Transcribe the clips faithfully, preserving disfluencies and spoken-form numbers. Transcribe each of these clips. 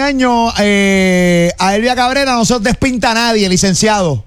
años, eh, a Elvia Cabrera no se os despinta a nadie, licenciado.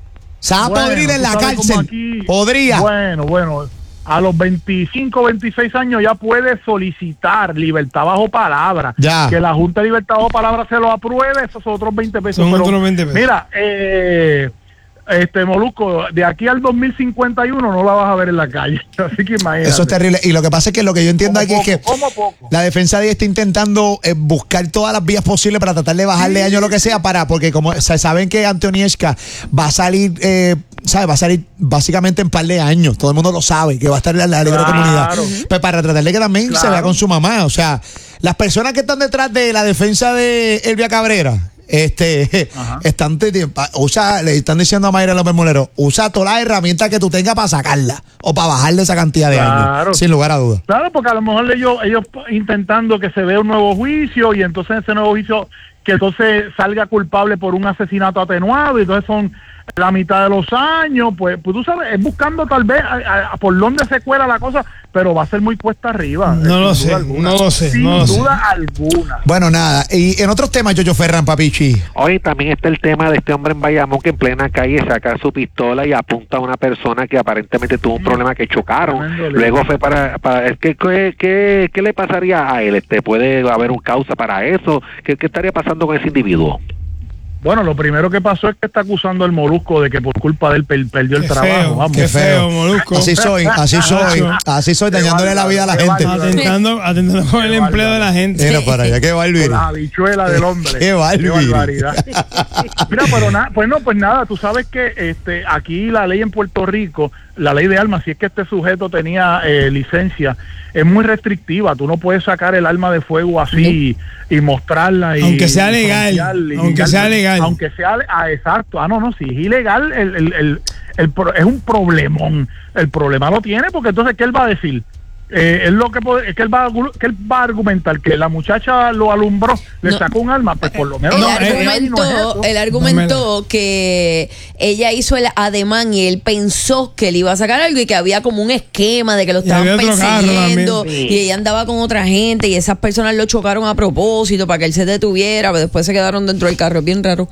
Se va bueno, a podrir en la cárcel. Aquí, Podría. Bueno, bueno. A los veinticinco, veintiséis años ya puede solicitar libertad bajo palabra. Ya. Que la Junta de Libertad bajo palabra se lo apruebe, esos son otros veinte pesos. Son pero, otros veinte pesos. Mira, eh, este Molusco, de aquí al dos mil cincuenta y uno no la vas a ver en la calle. Así que imagínate. Eso es terrible. Y lo que pasa es que lo que yo entiendo Como aquí poco, es que como poco. la defensa de ella está intentando eh, buscar todas las vías posibles para tratar de bajarle daño lo que sea, para, porque como se saben que Antonieshka va a salir, eh, ¿sabe? Va a salir básicamente en par de años. Todo el mundo lo sabe, que va a estar en la libre Claro. comunidad. Pues para tratar de que también Claro. se vea con su mamá. O sea, las personas que están detrás de la defensa de Elvia Cabrera, este, Ajá. están te- usa, le están diciendo a Mayra López Molero, usa todas las herramientas que tú tengas para sacarla o para bajarle esa cantidad de Claro. años, sin lugar a dudas. Claro, porque a lo mejor ellos, ellos intentando que se vea un nuevo juicio y entonces ese nuevo juicio que entonces salga culpable por un asesinato atenuado y entonces son la mitad de los años, pues, pues tú sabes, es buscando tal vez a, a, por dónde se cuela la cosa, pero va a ser muy cuesta arriba. No eh, lo sin sé, duda alguna. no lo sé, Sin no lo sé. duda alguna. Bueno, nada. Y en otros temas, Yoyo Ferran, Papichi. Hoy también está el tema de este hombre en Bayamón que en plena calle saca su pistola y apunta a una persona que aparentemente tuvo un problema, que chocaron. Tremendo lío. Luego fue para... para es que, ¿qué, qué, ¿Qué le pasaría a él? Este, ¿Puede haber un causa para eso? ¿Qué, qué estaría pasando con ese individuo? Bueno, lo primero que pasó es que está acusando al Molusco de que por culpa de él per- perdió el Qué trabajo. feo, Vamos. qué feo, Molusco. Así soy, así soy, así soy, dañándole la vida a la Qué gente. bárbaro. Atentando, atentando con el Qué empleo bárbaro. de la gente. Mira para allá, qué bárbaro. La habichuela del hombre. Qué bárbaro. barbaridad. Mira, pero nada, pues no, pues nada, tú sabes que este aquí la ley en Puerto Rico, la ley de armas, si es que este sujeto tenía eh, licencia, es muy restrictiva. Tú no puedes sacar el arma de fuego así y mostrarla. Y, Aunque sea legal, frontear, y- aunque sea legal. Aunque sea, ah, exacto. Ah, no, no, si es ilegal, el, el, el, el pro- es un problemón. El problema lo tiene porque entonces, ¿qué él va a decir? Eh, es lo que puede- es que él va a, que él va a argumentar que la muchacha lo alumbró, le No. sacó un arma, pues por lo menos Él No, la eh, realidad ahí no es argumentó, eso. él argumentó que ella hizo el ademán y él pensó que le iba a sacar algo y que había como un esquema de que lo Y había estaban otro carro persiguiendo también. y ella andaba con otra gente y esas personas lo chocaron a propósito para que él se detuviera, pero después se quedaron dentro del carro. Es bien raro.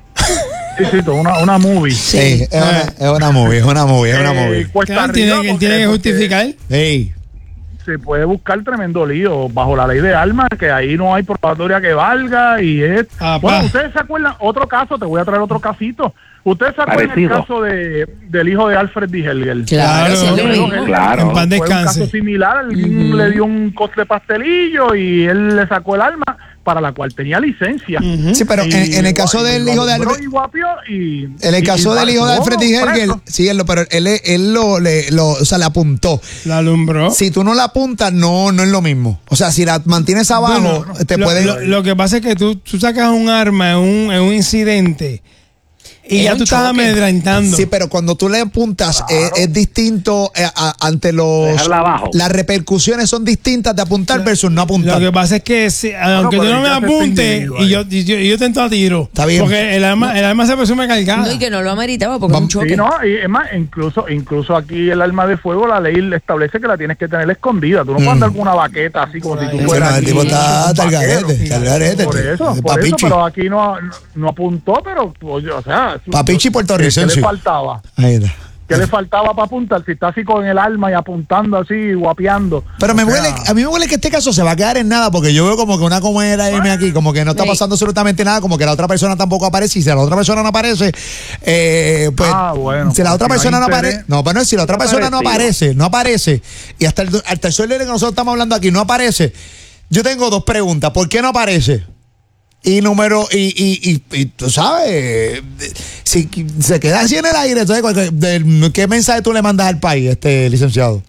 Sí, sí, todo una, una movie. Sí, es una, es una movie, es una movie, es una Eh, movie. cuesta Claro, arriba tiene, que- porque- tiene que porque justificar. Ey, se puede buscar tremendo lío bajo la ley de armas, que ahí no hay probatoria que valga y es... Ah, bueno, pa. ustedes se acuerdan, otro caso, te voy a traer otro casito. Ustedes se acuerdan Parecido. el caso de, del hijo de Alfred D. Helger. Claro, sí, es lo claro. mismo. Claro. En paz Fue un descanse. caso similar, alguien le dio un coste de pastelillo y él le sacó el arma para la cual tenía licencia. Ujú. sí, pero en, Y- en el caso y del lo hijo de alumbró Albert, y guapió y- en el y- caso y del hijo de marcó Alfred D. Helger, preso. sí, él, lo- pero él, él lo, le, lo, o sea, le apuntó. La alumbró. Si tú no la apuntas, no, no es lo mismo. O sea, si la mantienes abajo, Bueno, te lo, puede... lo- lo que pasa es que tú, tú sacas un arma en un, en un incidente y Es ya un tú estás choque. amedrentando. Sí, pero cuando tú le apuntas Claro. es, es distinto eh, a- ante los... Dejarla abajo. Las repercusiones son distintas de apuntar versus no apuntar. Lo que pasa es que si- aunque pero tú no me ya se apuntes está y yo, y yo, y yo te entro a tiro. Está bien. Porque el arma, el arma se presume cargada. No, y que no lo ameritaba porque es un Vamos- choque. Sí, no, y es más, incluso, incluso aquí el arma de fuego, la ley le establece que la tienes que tener escondida. Tú no puedes andar con una baqueta así como si tú Sí, fueras no, el aquí tipo está un hasta el vaquero. garete, está al garete, Por este, eso, por eso, Papichi. pero aquí no, no, no apuntó, pero, oye, o sea... Papichi ¿qué- puertorricense. ¿Qué le faltaba? Ahí está. ¿Qué le faltaba para apuntar? Si está así con el arma y apuntando así, guapeando. Pero me O sea, huele, a mí me huele que este caso se va a quedar en nada, porque yo veo como que una comedera M aquí, como que no está Sí. pasando absolutamente nada, como que la otra persona tampoco aparece, y si la otra persona no aparece, eh, pues Ah, bueno, si la pues otra si no hay persona no interés. aparece, no, pero si la otra persona no Parecido. aparece, no aparece, y hasta el, hasta el suelo que nosotros estamos hablando aquí no aparece, yo tengo dos preguntas. ¿Por qué no aparece? Y número, y, y, y, y tú sabes, si se queda así en el aire, entonces, ¿qué, qué mensaje tú le mandas al país, este licenciado?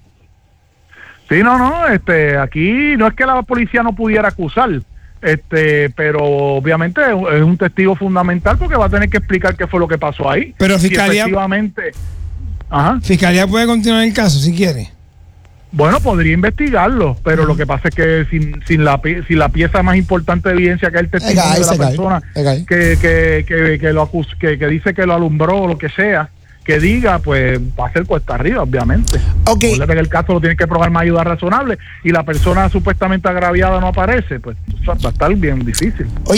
Sí, no, no, este, aquí no es que la policía no pudiera acusar, este, pero obviamente es un testigo fundamental porque va a tener que explicar qué fue lo que pasó ahí. Pero Si Fiscalía- efectivamente, ajá, Fiscalía puede continuar el caso si quiere. bueno, podría investigarlo, pero lo que pasa es que sin, sin la pi- sin la pieza más importante de evidencia que es el testimonio cae, de la se cae, persona se cae. que, que, que, que lo acus que, que dice que lo alumbró o lo que sea, que diga, pues va a ser cuesta arriba, obviamente. Ok. Acuérdate que el caso lo tiene que probar más ayuda razonable y la persona supuestamente agraviada no aparece, pues va a estar bien difícil. Oye,